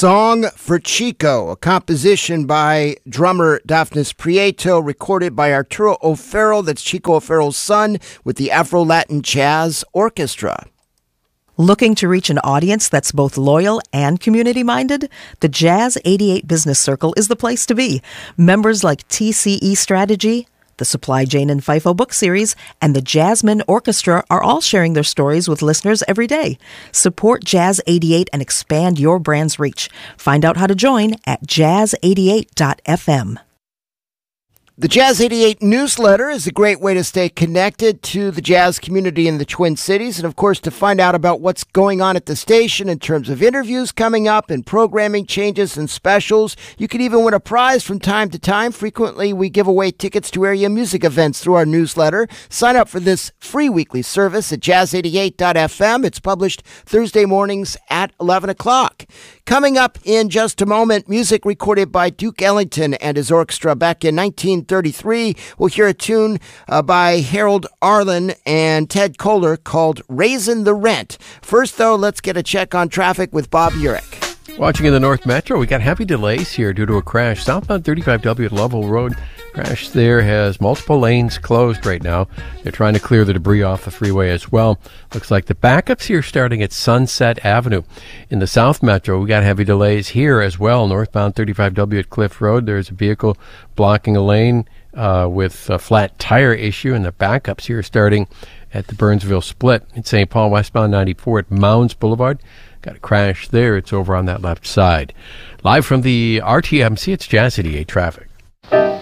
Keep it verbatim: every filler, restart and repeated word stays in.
Song for Chico, a composition by drummer Daphnis Prieto, recorded by Arturo O'Farrell, that's Chico O'Farrell's son, with the Afro-Latin Jazz Orchestra. Looking to reach an audience that's both loyal and community-minded? The Jazz eighty-eight Business Circle is the place to be. Members like T C E Strategy, the Supply Jane and FIFO book series, and the Jasmine Orchestra are all sharing their stories with listeners every day. Support Jazz eighty-eight and expand your brand's reach. Find out how to join at jazz eighty-eight dot f m. The Jazz eighty-eight newsletter is a great way to stay connected to the jazz community in the Twin Cities, and of course to find out about what's going on at the station in terms of interviews coming up and programming changes and specials. You can even win a prize from time to time. Frequently we give away tickets to area music events through our newsletter. Sign up for this free weekly service at jazz eighty-eight dot f m. It's published Thursday mornings at eleven o'clock. Coming up in just a moment, music recorded by Duke Ellington and his orchestra back in nineteen thirty-three. We'll hear a tune uh, by Harold Arlen and Ted Koehler called Raisin' the Rent. First, though, let's get a check on traffic with Bob Urich. Watching in the North Metro, we got heavy delays here due to a crash. Southbound thirty-five W at Lovell Road. Crash there has multiple lanes closed right now. They're trying to clear the debris off the freeway as well. Looks like the backups here starting at Sunset Avenue. In the South Metro, we got heavy delays here as well. Northbound thirty-five W at Cliff Road. There's a vehicle blocking a lane uh, with a flat tire issue, and the backups here starting at the Burnsville Split. In Saint Paul, westbound ninety-four at Mounds Boulevard. Got a crash there. It's over on that left side. Live from the R T M C, it's Jazz eighty-eight traffic.